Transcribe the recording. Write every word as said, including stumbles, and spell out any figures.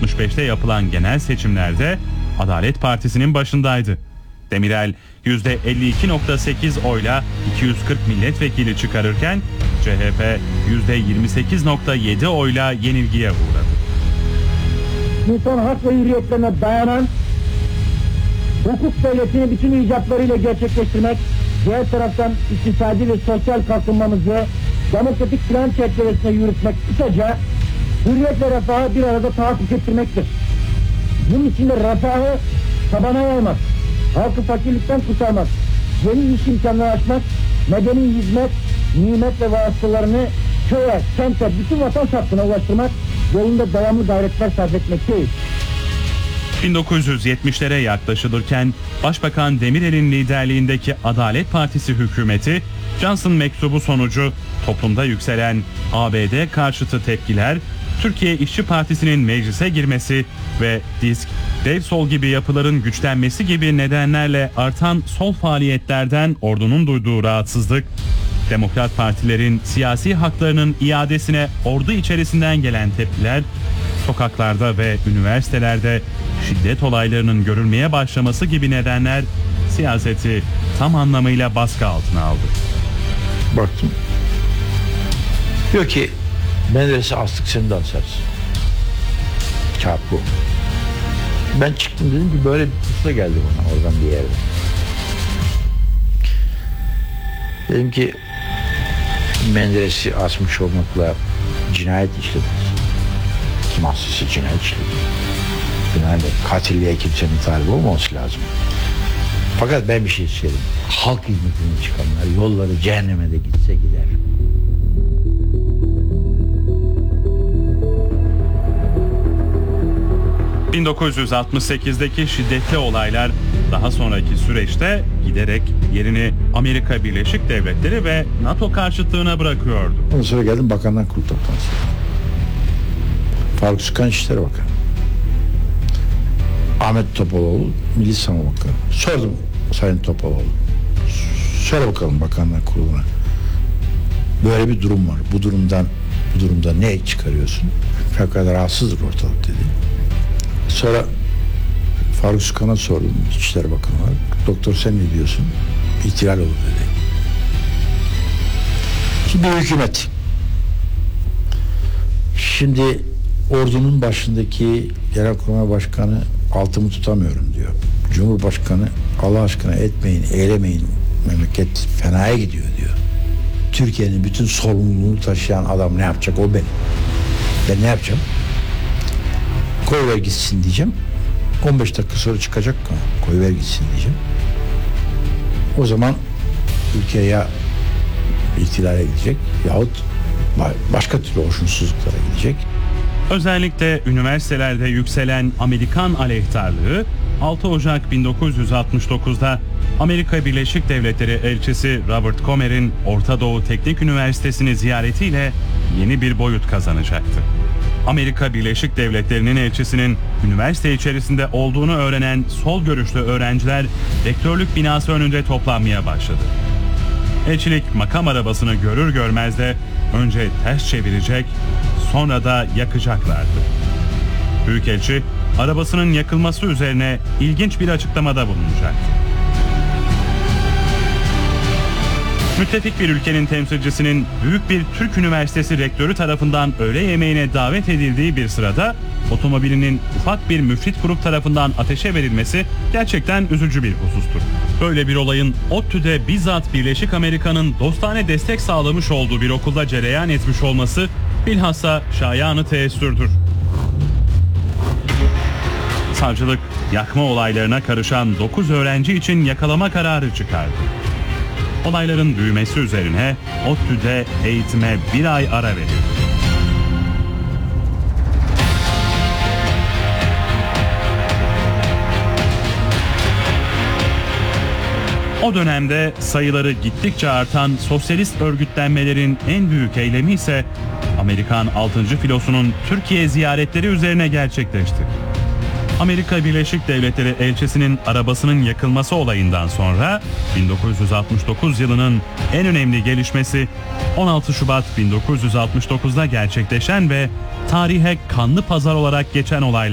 altmış beşte yapılan genel seçimlerde Adalet Partisi'nin başındaydı. Demirel yüzde elli iki nokta sekiz oyla iki yüz kırk milletvekili çıkarırken C H P yüzde yirmi sekiz nokta yedi oyla yenilgiye uğradı. İnsan hak ve hürriyetlerine dayanan hukuk devletini bütün icatlarıyla gerçekleştirmek, diğer taraftan iktisadi ve sosyal kalkınmamızı demokratik plan çerçevesinde yürütmek, kısaca hürriyet ve refahı bir arada tahakkuk ettirmektir. Bunun için de refahı tabana yaymak, halkı fakirlikten kurtarmak, yeni iş imkanları açmak, medeni hizmet, nimet ve vasıtalarını köye, kente, bütün vatan hattına ulaştırmak yolunda devamlı gayretler sarf etmekteyiz. bin dokuz yüz yetmişlere yaklaşılırken Başbakan Demirel'in liderliğindeki Adalet Partisi hükümeti, Johnson mektubu sonucu toplumda yükselen A B D karşıtı tepkiler, Türkiye İşçi Partisi'nin meclise girmesi ve DİSK, dev sol gibi yapıların güçlenmesi gibi nedenlerle artan sol faaliyetlerden ordunun duyduğu rahatsızlık, Demokrat partilerin siyasi haklarının iadesine ordu içerisinden gelen tepkiler, sokaklarda ve üniversitelerde şiddet olaylarının görülmeye başlaması gibi nedenler siyaseti tam anlamıyla baskı altına aldı. Baktım. Diyor ki Menderes'e astık, seni de asarız. Kağıt bu. Ben çıktım, dedim ki böyle bir pusula geldi bana oradan bir yerde. Dedim ki Menderes'i asmış olmakla cinayet işlediniz. Kim aslısı cinayet işledi. Yani katilliğe kimsenin talibi olmaması lazım. Fakat ben bir şey söyleyeyim. Halk hizmetine çıkanlar yolları cehenneme de gitse gider. bin dokuz yüz altmış sekizdeki şiddetli olaylar daha sonraki süreçte giderek yerini Amerika Birleşik Devletleri ve NATO karşıtlığına bırakıyordu. Ondan sonra geldim bakandan kurul toplantısı. Faruk Sükan İçişleri Bakanı. Ahmet Topaloğlu Milli Savunma Bakanı. Sordum Sayın Topaloğlu. Söyle bakalım bakanlar kuruluna. Böyle bir durum var. Bu durumdan bu durumda ne çıkarıyorsun? Fakat rahatsızdır ortalık dedi. Sonra Faruk Sükan'a sordum, İçişleri Bakanı var. Doktor sen ne diyorsun? İhtilal olur dedi. Şimdi hükümet. Şimdi ordunun başındaki Genelkurmay Başkanı altımı tutamıyorum diyor. Cumhurbaşkanı Allah aşkına etmeyin, eylemeyin, memleket fenaya gidiyor diyor. Türkiye'nin bütün sorumluluğunu taşıyan adam ne yapacak? O benim. Ben ne yapacağım? Koyver gitsin diyeceğim. on beş dakika sonra çıkacak. Koyver gitsin diyeceğim. O zaman ülke ya ihtilale gidecek yahut başka türlü hoşnutsuzluklara gidecek. Özellikle üniversitelerde yükselen Amerikan aleyhtarlığı altı Ocak bin dokuz yüz altmış dokuzda Amerika Birleşik Devletleri elçisi Robert Comer'in Orta Doğu Teknik Üniversitesi'ni ziyaretiyle yeni bir boyut kazanacaktı. Amerika Birleşik Devletleri'nin elçisinin üniversite içerisinde olduğunu öğrenen sol görüşlü öğrenciler rektörlük binası önünde toplanmaya başladı. Elçilik makam arabasını görür görmez de önce ters çevirecek, sonra da yakacaklardı. Büyükelçi arabasının yakılması üzerine ilginç bir açıklamada bulunacaktı. Müttefik bir ülkenin temsilcisinin büyük bir Türk üniversitesi rektörü tarafından öğle yemeğine davet edildiği bir sırada otomobilinin ufak bir müfrit grup tarafından ateşe verilmesi gerçekten üzücü bir husustur. Böyle bir olayın ODTÜ'de bizzat Birleşik Amerika'nın dostane destek sağlamış olduğu bir okulda cereyan etmiş olması bilhassa şayanı teessürdür. Savcılık yakma olaylarına karışan dokuz öğrenci için yakalama kararı çıkardı. Olayların büyümesi üzerine ODTÜ'de eğitime bir ay ara verildi. O dönemde sayıları gittikçe artan sosyalist örgütlenmelerin en büyük eylemi ise Amerikan altıncı filosunun Türkiye ziyaretleri üzerine gerçekleşti. Amerika Birleşik Devletleri elçisinin arabasının yakılması olayından sonra bin dokuz yüz altmış dokuz yılının en önemli gelişmesi on altı Şubat bin dokuz yüz altmış dokuzda gerçekleşen ve tarihe kanlı pazar olarak geçen olaylar.